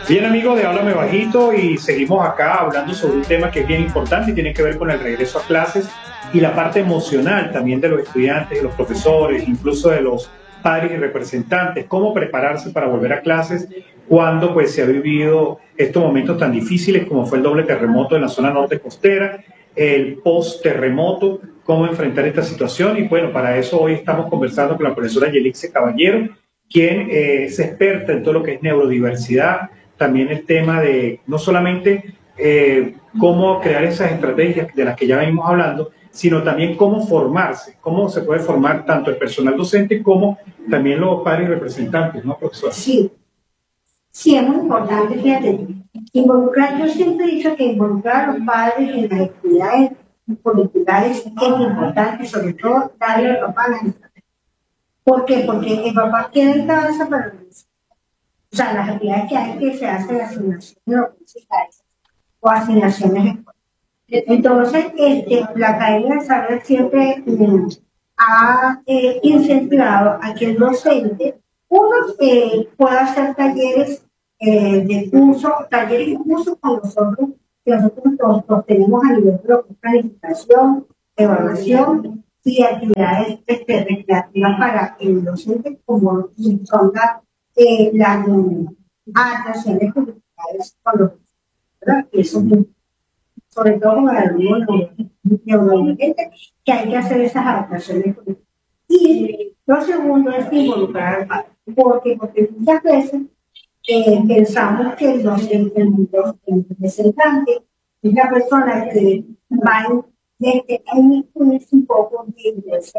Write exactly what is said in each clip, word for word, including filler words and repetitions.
Bien, amigos de Háblame Bajito, y seguimos acá hablando sobre un tema que es bien importante y tiene que ver con el regreso a clases y la parte emocional también de los estudiantes, de los profesores, incluso de los padres y representantes, cómo prepararse para volver a clases cuando pues se ha vivido estos momentos tan difíciles como fue el doble terremoto en la zona norte costera, el post-terremoto, cómo enfrentar esta situación. Y bueno, para eso hoy estamos conversando con la profesora Yelixe Caballero, quien eh, es experta en todo lo que es neurodiversidad, también el tema de no solamente eh, cómo crear esas estrategias de las que ya venimos hablando, sino también cómo formarse, cómo se puede formar tanto el personal docente como también los padres y representantes, ¿no, profesor? Sí, sí, es muy importante, fíjate, involucrar, yo siempre he dicho que involucrar a los padres en las actividades curriculares es importante, sobre todo darle al papá la estrategia. ¿Por qué? Porque el papá queda en cabeza para los, o sea, las actividades que hay que se hacen, asignaciones universitarias o asignaciones escolares. Entonces, este, la Academia de Saber siempre mm, ha eh, incentivado a que el docente, uno, eh, pueda hacer talleres eh, de curso, talleres y cursos con nosotros, que nosotros los, los tenemos a nivel de lo que es planificación, evaluación y actividades este, recreativas para el docente, como son las eh, las mm, adaptaciones curriculares con los, ¿verdad? Y eso es muy, sobre todo con el alumno neurodivergente, que hay que hacer esas adaptaciones. Y lo segundo es involucrar al padre, porque, porque muchas veces eh, pensamos que el docente, el, el representante, es la persona que va desde ahí un poco de iglesia.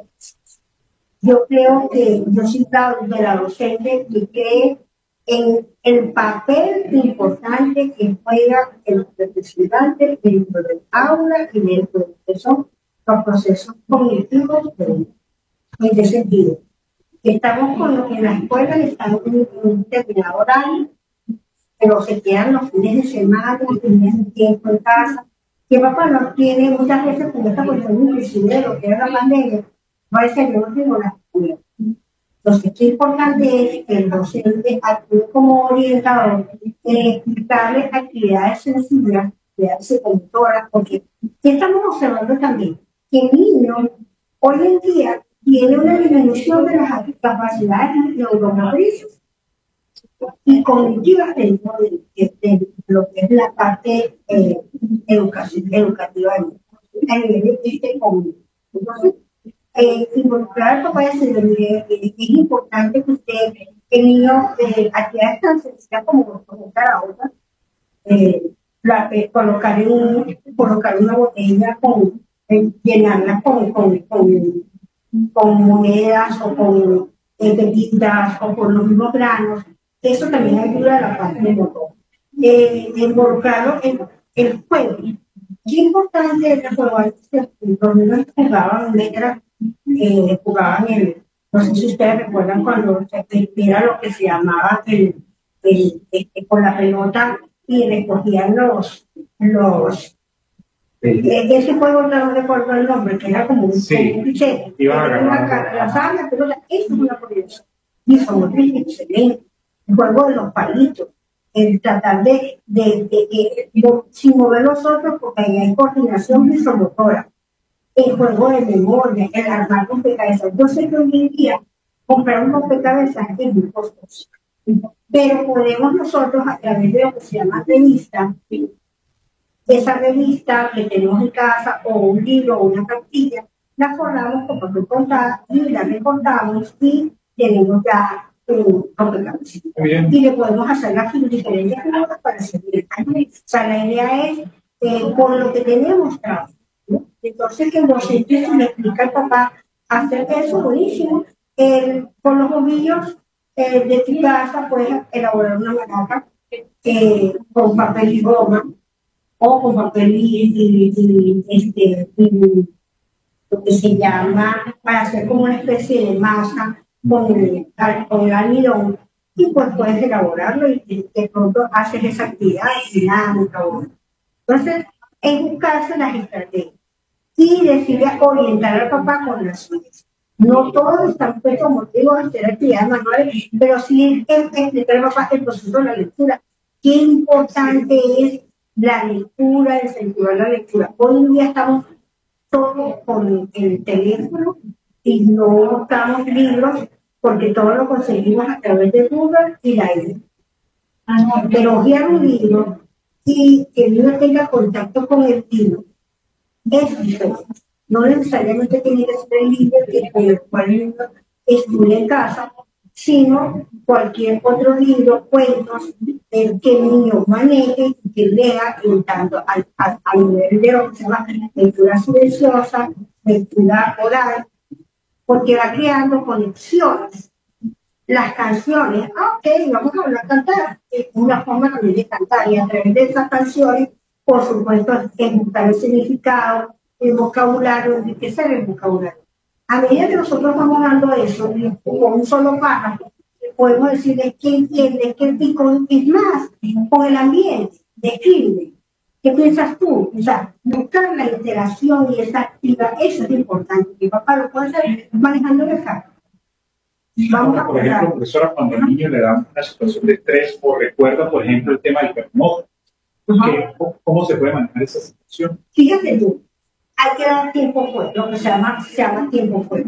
Yo creo que yo soy de la docente que cree en el papel importante que juega el representante dentro del aula y dentro de lo que son los procesos cognitivos de, en ese sentido. Estamos con lo que en la escuela están en un determinado horario, pero se quedan los fines de semana, tienen tiempo en casa, que papá no tiene muchas veces con esta cuestión inclusive de lo que es la pandemia, no es que yo no tengo la escuela. Entonces, qué importante es que el docente actúe como orientador, eh, explicarle actividades sencillas, actividades secundoras, porque ¿qué estamos observando también? Que el niño hoy en día tiene una disminución de las capacidades neuromotrices y cognitivas dentro de, de, de lo que es la parte eh, educativa a nivel este, cognitivo. Entonces, eh, involucrar al papá y decirle, es importante que usted, el niño, eh, actividades tan sencillas como colocar a otra, eh, la, eh, colocar, en, colocar una botella, con, eh, llenarla con, con, con, con monedas o con eh, pepitas o con los mismos granos, eso también ayuda a la parte del motor. Eh, involucrarlo en el juego. Qué importante es el juego. Los niños jugaban letras, eh, jugaban el, no sé si ustedes recuerdan cuando se era lo que se llamaba el, el, el, con la pelota y recogían los, los eh, ese juego no recuerdo el nombre, que era como un Sí, cliché, iba a era una lanzada la pelota, eso es una proyección. Y son muy excelente. El juego de los palitos, el tratar de, de, de, de, de sin mover los otros, porque ahí hay coordinación visomotora. El juego de memoria, el armar rompecabezas. Yo sé que hoy en día comprar un rompecabezas es muy costoso, pero podemos nosotros, a través de lo que se llama revista, esa revista que tenemos en casa, o un libro o una cartilla, la forramos con papel cortada y la recortamos y tenemos ya un rompecabezas. Y le podemos hacer las diferentes figuras para seguir. O sea, la idea es, eh, con lo que tenemos, trabajar. Entonces, que el docente le explica al papá hacer eso, buenísimo. El, con los bombillos eh, de tu casa puedes elaborar una maraca eh, con papel y goma, o con papel y, y, y, este, y lo que se llama, para hacer como una especie de masa con el, con el almidón, y pues puedes elaborarlo y de pronto haces esa actividad dinámica. Entonces, es buscarse las estrategias y decirle orientar al papá con las suyas. No todos están pues, como digo, a hacer actividades manuales, pero sí explicar al papá el proceso de la lectura, qué importante es la lectura, incentivar la lectura. Hoy en día estamos todos con el teléfono y no buscamos libros porque todo lo conseguimos a través de Google y la I A. Pero hojear un libro y que el niño tenga contacto con el libro es diferente. No necesariamente tiene que ser el libro que con el cual el niño estudia en casa, sino cualquier otro libro, cuentos, el que el niño maneje y que lea en tanto al, al, al nivel de lo que se llama lectura silenciosa, lectura oral, porque va creando conexiones. Las canciones, ah, ok, vamos a hablar a cantar, es una forma también de cantar, y a través de esas canciones, por supuesto, es buscar el significado, el vocabulario, enriquecer el vocabulario. A medida que nosotros vamos dando eso, con un solo párrafo, podemos decirle qué entiende, qué pico es más, con el ambiente, describe. ¿Qué piensas tú? O sea, buscar la interacción y esa activa, eso es importante. Mi papá lo puede hacer manejando el carro. Vamos a por ejemplo, profesora, cuando al niño le dan una situación de estrés o recuerda, por ejemplo, el tema del terremoto, ¿cómo se puede manejar esa situación? Fíjate tú, hay que dar tiempo fuera, lo que se llama, se llama tiempo fuera.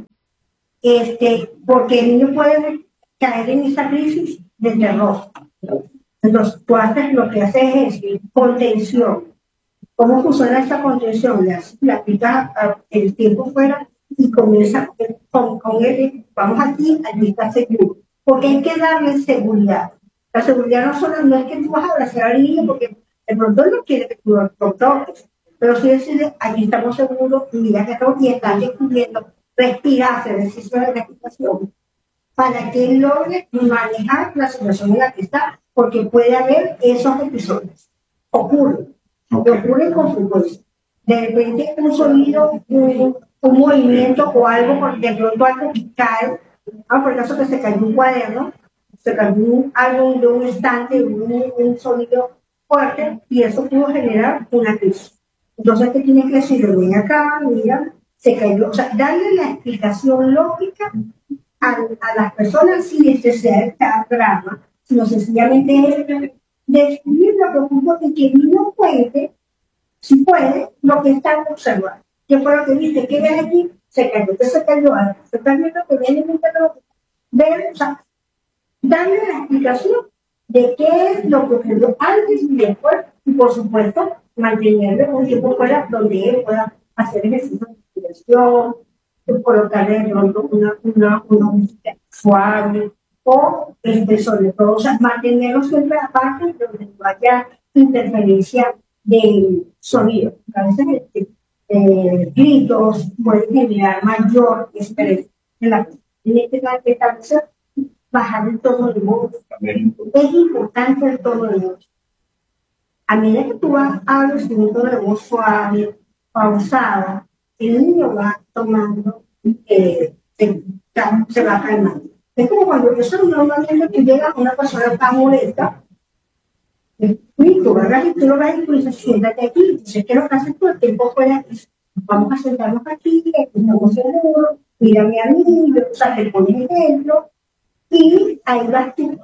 Este, porque el niño puede caer en esa crisis de terror. Entonces, tú haces lo que haces es contención. ¿Cómo funciona esa contención? Le, le aplicas el tiempo fuera y comienza con, con él, vamos aquí, aquí está seguro. Porque hay que darle seguridad. La seguridad no solo no es que tú vas a abrazar al niño porque el pronto no quiere que tú lo toques, pero sí decirle, aquí estamos seguros, mira que estamos y están descubriendo, respirar, hacer ejercicio de respiración, para que él logre manejar la situación en la que está, porque puede haber esos episodios. Ocurre, okay. Ocurre con frecuencia. De repente un sonido, un, un movimiento o algo, de pronto algo que cae, ah, por el caso que se cayó un cuaderno, se cayó un, algo de un estante, un, un sonido fuerte, y eso pudo generar una crisis. Entonces, ¿qué tienes que decir? Ven acá, mira, se cayó. O sea, darle la explicación lógica a, a las personas sin necesidad de cada drama, sino sencillamente es describir lo que ocurrió y que el niño cuente, si puede, lo que está observando. ¿Qué fue lo que viste? ¿Qué ves aquí? Se cayó, ¿qué se cayó? Se está viendo que viene un terreno. Ver, o sea, darle la explicación de qué es lo que ocurrió antes y después, y por supuesto, mantenerlo un tiempo fuera donde él pueda hacer ejercicio de respiración, colocarle de pronto una, una, una música suave, o este, sobre todo, o sea, mantenerlo siempre aparte donde no haya interferencia de sonido. A veces este, eh, gritos pueden generar mayor estrés en la persona. En este caso, bajar el tono de voz. Es importante el tono de voz. A medida que tú vas a hablar en un tono de voz suave, pausada, el niño va tomando, eh, se, se va calmando. Es como cuando eso normalmente tú llegas a una persona tan molesta, y tú agarras y tú lo ves y tú dices, siéntate aquí. Entonces, ¿qué es lo que haces todo el tiempo fuera? Vamos a sentarnos aquí, estamos seguros, mírame a mí, o sea, te pones ejemplo. Y ahí vas tú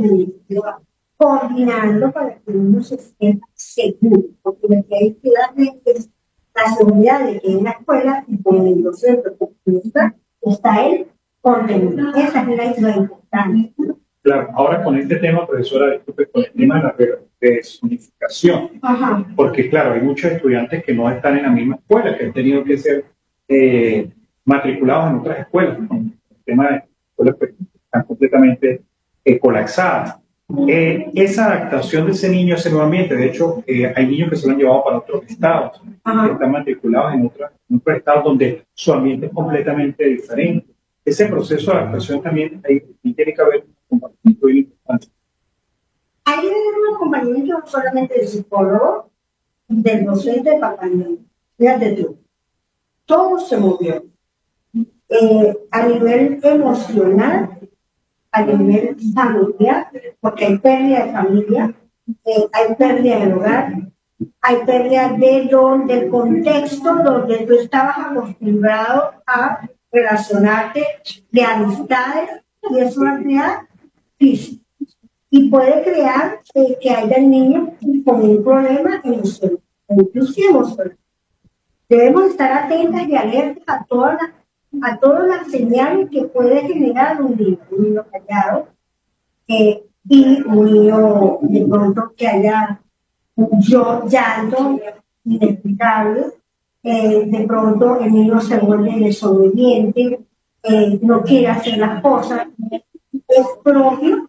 coordinando para que uno se sienta seguro, porque lo que hay que darle es la seguridad de que en la escuela y con el docente está, está el contenido. Esa es la idea importante. Claro, ahora con este tema, profesora, disculpe, con el tema de la desunificación, porque claro, hay muchos estudiantes que no están en la misma escuela, que han tenido que ser eh, matriculados en otras escuelas, ¿no? El tema de escuelas pues, están completamente eh, colapsadas. Eh, esa adaptación de ese niño a ese nuevo ambiente, de hecho, eh, hay niños que se lo han llevado para otros estados, Ajá. que están matriculados en, otra, en otros estados donde su ambiente es completamente diferente. Ese proceso de adaptación también ahí, tiene que haber un comportamiento muy importante. Hay un acompañamiento no solamente del psicólogo, del docente, del papá. Fíjate tú, todo se movió. Eh, a nivel emocional, a nivel familiar, porque hay pérdida de familia, eh, hay pérdida del hogar, hay pérdida de donde, del contexto donde tú estabas acostumbrado a relacionarte de amistades y eso va a crear crisis. y puede crear eh, que haya niños con un problema emocional, incluso emocional. Debemos estar atentas y alertas a todas las, a todas las señales que puede generar un niño, un niño callado, eh, y un niño de pronto que haya un yo llanto inexplicable, eh, de pronto el niño se vuelve desobediente, eh, no quiere hacer las cosas, es propio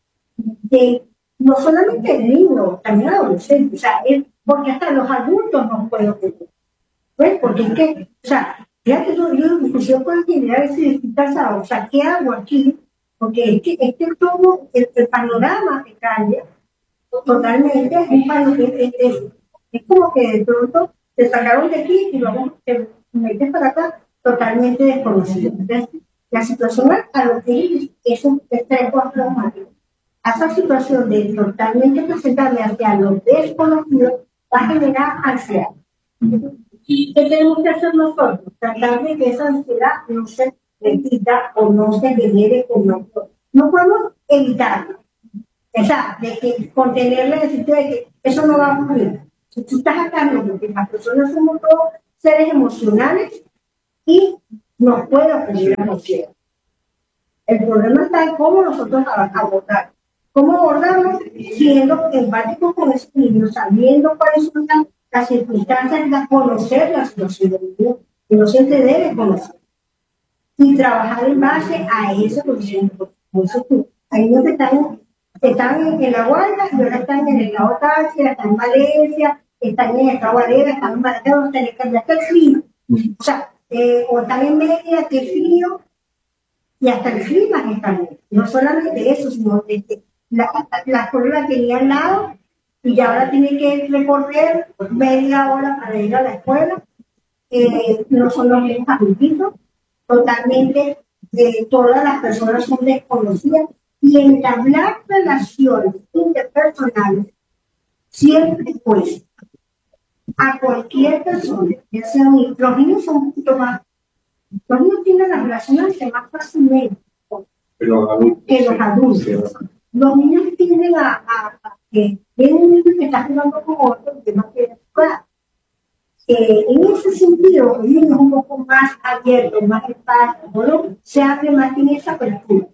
de no solamente el niño, también el adolescente, o sea, es, porque hasta los adultos no pueden ocurrir. ¿Ves? Porque es que, o sea, fíjate, yo, yo discusión con el general si estoy casado, o sea, ¿qué hago aquí? Porque es que, es que todo el, el panorama que cambia totalmente, es un panorama, es, es, es como que de pronto te sacaron de aquí y luego te metes para acá totalmente desconocido. Entonces, la situación a lo que es un estrés postraumático, a esa situación de totalmente presentarme hacia lo desconocido, va a generar ansiedad. ¿Qué tenemos que hacer nosotros? Tratar de que esa ansiedad no se repita o no se genere con nosotros. No podemos evitarlo. O sea, de que contenerle, decirte de que eso no va a ocurrir. Si tú estás acá, no, porque las personas somos todos seres emocionales y nos puede ocurrir la ansiedad. El problema está en cómo nosotros abordar. ¿Cómo abordarlo? Siendo empáticos con ese niño, sabiendo cuáles son las, las circunstancias, de conocer la situación del niño, que no se debe conocer. Y trabajar en base a ese conocimiento. Por eso tú, hay niños que están, que están en, en La Guardia, y ahora están en el estado Táchira, están en Valencia, están en el estado Varela, están en Maracaibo, están en el Caribe, hasta el frío. O sea, eh, o están en Mérida, que es frío, y hasta el clima está bien. No solamente eso, sino que la, la escuela la tenía al lado y ya ahora tiene que recorrer media hora para ir a la escuela. Eh, no son los mismos adultos, totalmente eh, todas las personas son desconocidas y entablar relaciones interpersonales siempre cuesta. A cualquier persona, ya sea un, los niños son un poquito más. Los niños tienen las relaciones más fácilmente que los adultos. Que los, adultos. Sí. Los niños tienden a, a, a que ven un niño que está jugando con otro que no quiere jugar. Eh, en ese sentido, el niño es un poco más abierto, más empático, ¿no? Se abre más en esa apertura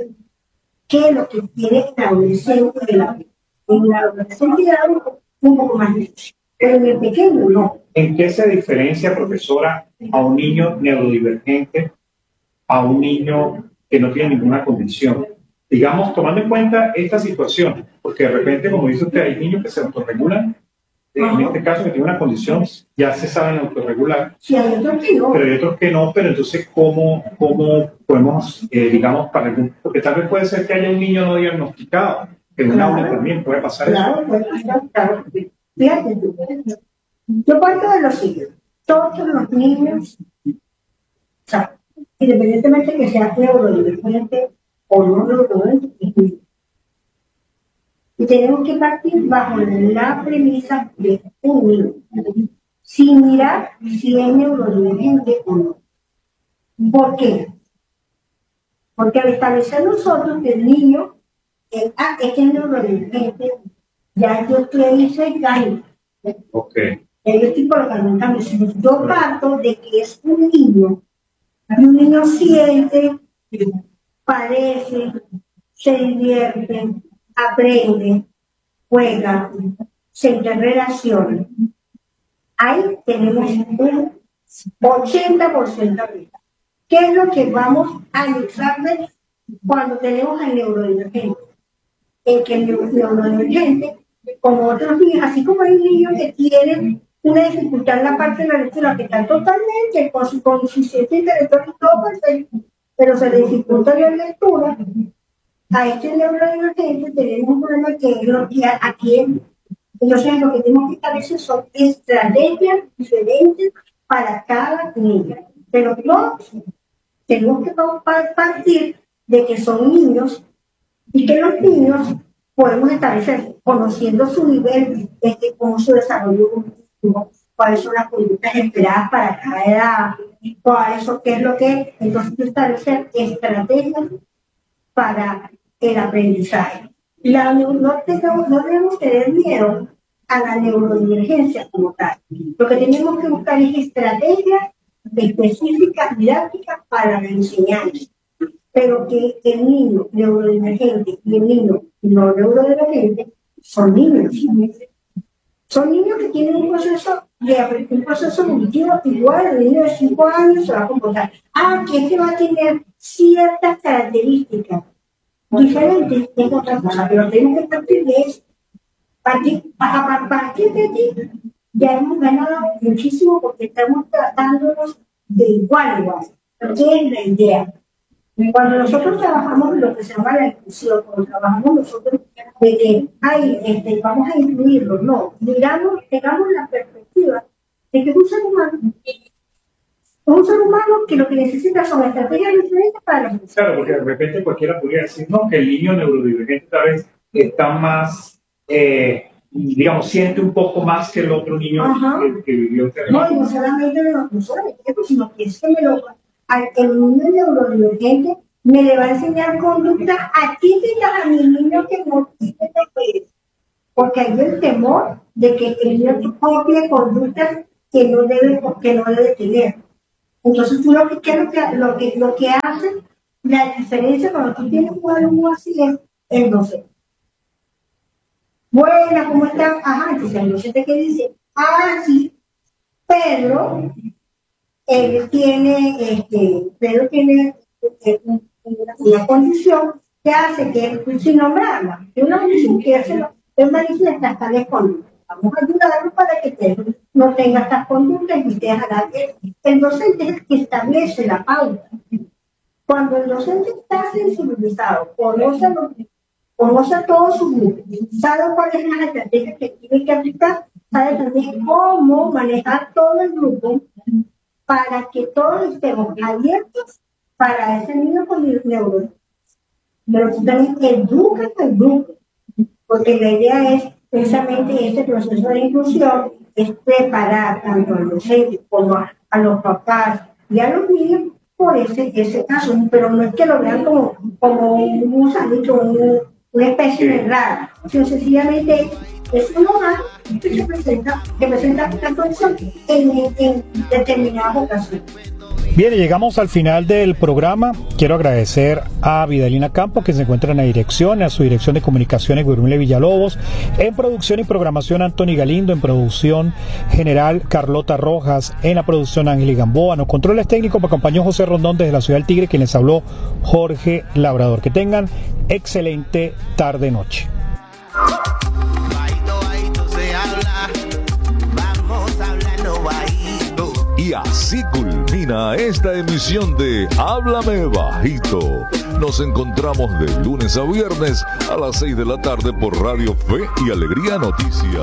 que lo que tiene el adolescente de la vida. En el adolescente de la vida es un poco más difícil, pero en el pequeño no. ¿En qué se diferencia, profesora, a un niño neurodivergente a un niño que no tiene ninguna condición? Digamos, tomando en cuenta esta situación, porque de repente, como dice usted, hay niños que se autorregulan, en este caso que tiene una condición, ya se saben autorregular, sí, hay otros que no. pero hay otros que no, pero entonces, ¿cómo, cómo podemos, eh, digamos, para algún, porque tal vez puede ser que haya un niño no diagnosticado, que en un Claro. aula también puede pasar Claro, eso? puede pasar, claro. Fíjate tú. Yo parto de lo siguiente, todos los niños, o sea, independientemente que sea neurodivergente o no neurodivergente, y tenemos que partir bajo la premisa de un niño, sin mirar si es neurodivergente o no. ¿Por qué? Porque al establecer nosotros que el niño eh, ah, es que es neurodivergente, ya yo estoy ahí cercano. Ok. Yo estoy colocando un cambio. Yo parto de que es un niño, y un niño siente, padece, se divierte, aprende, juega, se interrelaciona. Ahí tenemos un ochenta por ciento de ¿qué es lo que vamos a analizarle cuando tenemos al neurodivergente? En que el neurodivergente, como otros niños, así como hay niños que tienen una dificultad en la parte de la lectura que está totalmente con su coeficiente intelectual y todo perfecto, pero se le dificulta la lectura, a este neurodivergente tenemos un problema que es lo que aquí, entonces lo que tenemos que establecer son estrategias diferentes para cada niño, pero todos tenemos que partir de que son niños y que los niños podemos establecer, conociendo su nivel, este, cómo su desarrollo cognitivo, cuáles son las conductas esperadas para cada edad, cuál es, qué es lo que, entonces establecer estrategias para el aprendizaje. La, no, tenemos, no debemos tener miedo a la neurodivergencia como tal. Lo que tenemos que buscar es estrategias específicas, didácticas para la enseñanza. Pero que el niño neurodivergente y el niño no neurodivergente son niños. Son niños que tienen un proceso de un proceso evolutivo igual. El niño de cinco años se va a comportar. Ah, que este va a tener ciertas características diferentes, es otra cosa, pero tenemos que partir de eso. Partir, a partir de ti ya hemos ganado muchísimo porque estamos tratándonos de igual a igual. ¿Qué es la idea? Cuando nosotros trabajamos lo que se llama la inclusión, cuando trabajamos nosotros de que, ay, este, vamos a incluirlo, no, miramos, tengamos la perspectiva de que es un ser humano, un ser humano que lo que necesita son estrategias diferentes para la sociedad. Claro, porque de repente cualquiera podría decir, no, que el niño neurodivergente tal vez está más, eh, digamos, siente un poco más que el otro niño que, que vivió. No, y no solamente de los profesores, sino que es que me lo... el niño neurodivergente me le va a enseñar conductas atípicas a mi niño que no tiene que, porque hay el temor de que el niño copie conductas que no debe, que no debe tener. Entonces tú lo que, ¿qué es lo que, lo que, lo que hace la diferencia cuando tú tienes un alumno así es el docente. Buena, ¿cómo está? Ajá, entonces el docente que dice, ah, sí, pero él tiene, este, pero tiene eh, una, una condición que hace que, sin nombrarla, que una condición que hace, él manifiesta tales conductas. Vamos a ayudarlo para que te, no tenga estas conductas y te haga. El docente es el que establece la pauta. Cuando el docente está sensibilizado, conoce, lo, conoce a todo su grupo, sabe cuáles son las estrategias que tiene que aplicar, sabe también cómo manejar todo el grupo, para que todos estemos abiertos para ese niño con neuronas. Pero tú también educas al grupo, porque la idea es precisamente este proceso de inclusión, es preparar tanto al docente como a, a los papás y a los niños por ese, ese caso, pero no es que lo vean como, como un sandwich, un, una especie de rara, sino sencillamente es un hogar que se presenta, que presenta esta condición en, en determinadas ocasiones. Bien, y llegamos al final del programa. Quiero agradecer a Vidalina Campos, que se encuentra en la dirección, a su dirección de comunicaciones, Guillermo Villalobos, en producción y programación, Anthony Galindo, en producción general, Carlota Rojas, en la producción, Ángel Gamboa, en los controles técnicos, me acompañó José Rondón desde la ciudad del Tigre, quien les habló, Jorge Labrador. Que tengan excelente tarde-noche. Y así culmina esta emisión de Háblame Bajito. Nos encontramos de lunes a viernes a las seis de la tarde por Radio Fe y Alegría Noticias.